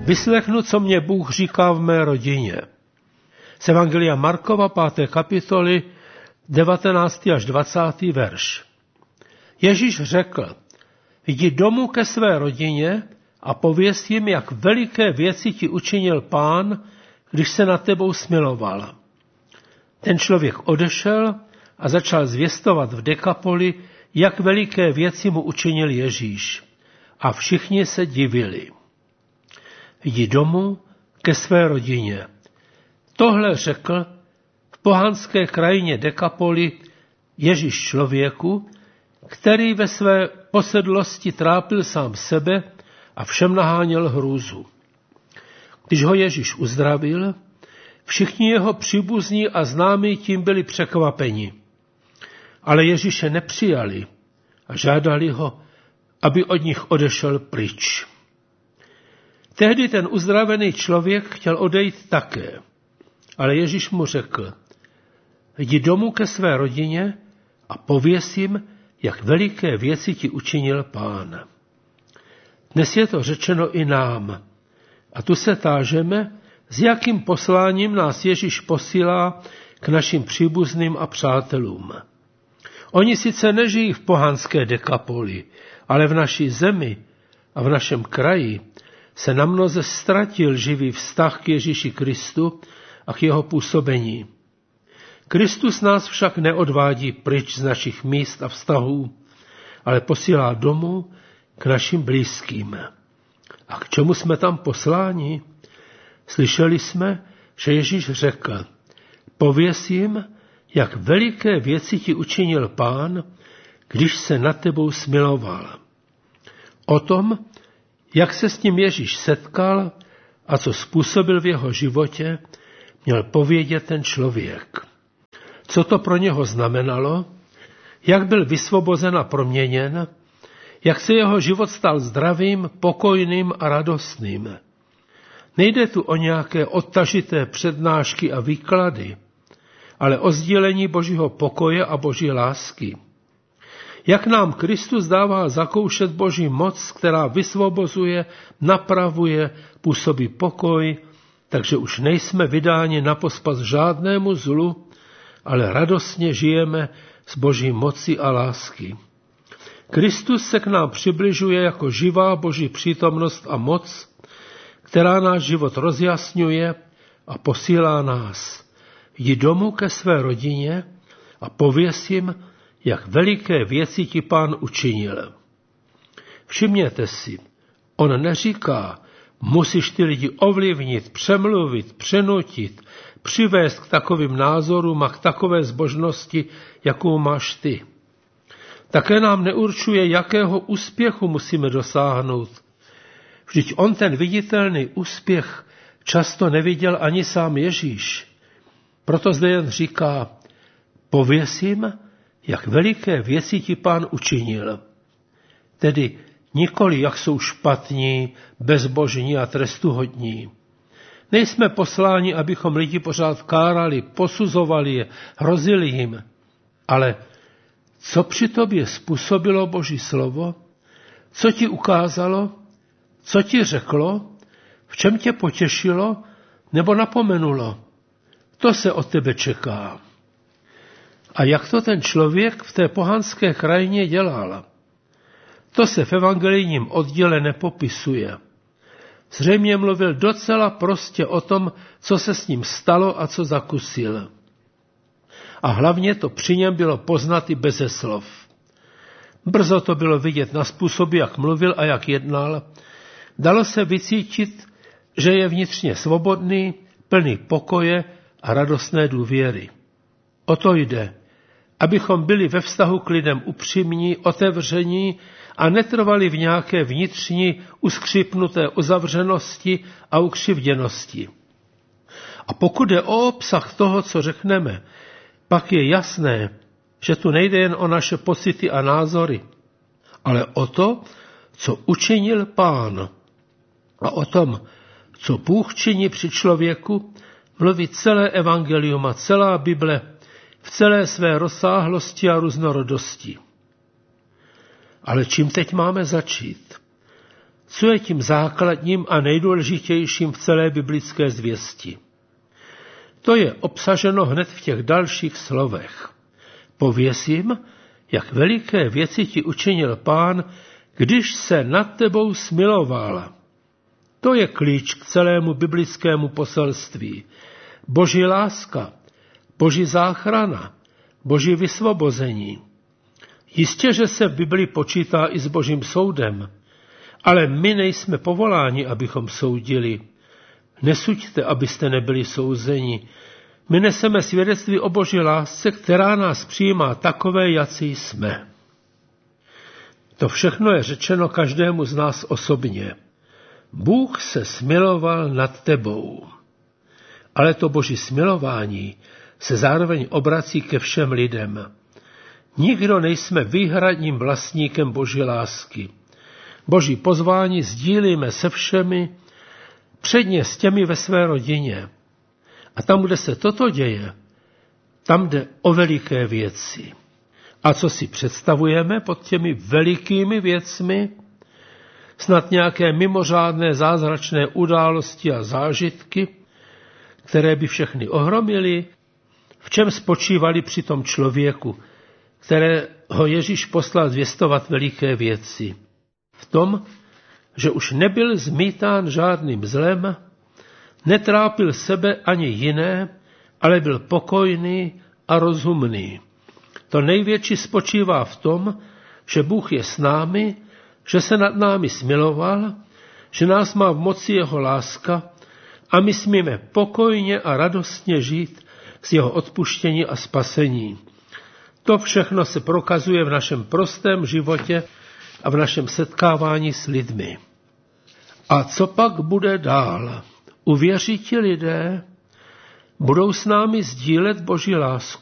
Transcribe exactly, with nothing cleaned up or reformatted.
Vyslechnu, co mě Bůh říká v mé rodině. Z Evangelia Markova, páté kapitoly, devatenáctý až dvacátý verš. Ježíš řekl, jdi domů ke své rodině a pověz jim, jak veliké věci ti učinil Pán, když se nad tebou smiloval. Ten člověk odešel a začal zvěstovat v Dekapoli, jak veliké věci mu učinil Ježíš. A všichni se divili. Jdi domů ke své rodině. Tohle řekl v pohanské krajině Dekapoli Ježíš člověku, který ve své posedlosti trápil sám sebe a všem naháněl hrůzu. Když ho Ježíš uzdravil, všichni jeho příbuzní a známí tím byli překvapeni. Ale Ježíše nepřijali a žádali ho, aby od nich odešel pryč. Tehdy ten uzdravený člověk chtěl odejít také, ale Ježíš mu řekl, jdi domů ke své rodině a pověz jim, jak veliké věci ti učinil Pán. Dnes je to řečeno i nám. A tu se tážeme, s jakým posláním nás Ježíš posílá k našim příbuzným a přátelům. Oni sice nežijí v pohanské Dekapoli, ale v naší zemi a v našem kraji se namnoze ztratil živý vztah k Ježíši Kristu a k jeho působení. Kristus nás však neodvádí pryč z našich míst a vztahů, ale posílá domů k našim blízkým. A k čemu jsme tam posláni? Slyšeli jsme, že Ježíš řekl, pověz jim, jak veliké věci ti učinil Pán, když se nad tebou smiloval. O tom, jak se s ním Ježíš setkal a co způsobil v jeho životě, měl povědět ten člověk. Co to pro něho znamenalo, jak byl vysvobozen a proměněn, jak se jeho život stal zdravým, pokojným a radostným. Nejde tu o nějaké odtažité přednášky a výklady, ale o sdílení Božího pokoje a Boží lásky. Jak nám Kristus dává zakoušet Boží moc, která vysvobozuje, napravuje, působí pokoj, takže už nejsme vydáni na pospas žádnému zlu, ale radostně žijeme z Boží moci a lásky. Kristus se k nám přibližuje jako živá Boží přítomnost a moc, která náš život rozjasňuje a posílá nás. Jdi domů ke své rodině a pověz jim, jak veliké věci ti Pán učinil. Všimněte si, on neříká, musíš ty lidi ovlivnit, přemluvit, přenutit, přivést k takovým názorům a k takové zbožnosti, jakou máš ty. Také nám neurčuje, jakého úspěchu musíme dosáhnout. Vždyť on ten viditelný úspěch často neviděl ani sám Ježíš. Proto zde jen říká, pověz jim, jak veliké věci ti Pán učinil. Tedy nikoli, jak jsou špatní, bezbožní a trestuhodní. Nejsme posláni, abychom lidi pořád kárali, posuzovali je, hrozili jim. Ale co při tobě způsobilo Boží slovo? Co ti ukázalo? Co ti řeklo? V čem tě potěšilo nebo napomenulo? To se od tebe čeká. A jak to ten člověk v té pohanské krajině dělal? To se v evangelijním oddíle nepopisuje. Zřejmě mluvil docela prostě o tom, co se s ním stalo a co zakusil. A hlavně to při něm bylo poznat i beze slov. Brzo to bylo vidět na způsobu, jak mluvil a jak jednal. Dalo se vycítit, že je vnitřně svobodný, plný pokoje a radostné důvěry. O to jde, abychom byli ve vztahu k lidem upřímní, otevření a netrvali v nějaké vnitřní, uskřipnuté uzavřenosti a ukřivděnosti. A pokud je o obsah toho, co řekneme, pak je jasné, že tu nejde jen o naše pocity a názory, ale o to, co učinil Pán. A o tom, co Bůh činí při člověku, mluví celé evangelium a celá Bible v celé své rozsáhlosti a různorodosti. Ale čím teď máme začít? co je tím základním a nejdůležitějším v celé biblické zvěsti. To je obsaženo hned v těch dalších slovech. Pověz jim, jak veliké věci ti učinil Pán, když se nad tebou smiloval. To je klíč k celému biblickému poselství. Boží láska, Boží záchrana, Boží vysvobození. Jistě, že se v Biblii počítá i s Božím soudem, ale my nejsme povoláni, abychom soudili. Nesuďte, abyste nebyli souzeni. My neseme svědectví o Boží lásce, která nás přijímá takové, jací jsme. To všechno je řečeno každému z nás osobně. Bůh se smiloval nad tebou. Ale to Boží smilování se zároveň obrací ke všem lidem. Nikdo nejsme výhradním vlastníkem Boží lásky. Boží pozvání sdílíme se všemi, předně s těmi ve své rodině. A tam, kde se toto děje, tam jde o veliké věci. A co si představujeme pod těmi velikými věcmi? Snad nějaké mimořádné zázračné události a zážitky, které by všechny ohromily? V čem spočívali při tom člověku, kterého Ježíš poslal zvěstovat veliké věci? V tom, že už nebyl zmítán žádným zlem, netrápil sebe ani jiné, ale byl pokojný a rozumný. To největší spočívá v tom, že Bůh je s námi, že se nad námi smiloval, že nás má v moci jeho láska a my smíme pokojně a radostně žít z jeho odpuštění a spasení. To všechno se prokazuje v našem prostém životě a v našem setkávání s lidmi. A co pak bude dál? Uvěří ti lidé? Budou s námi sdílet Boží lásku?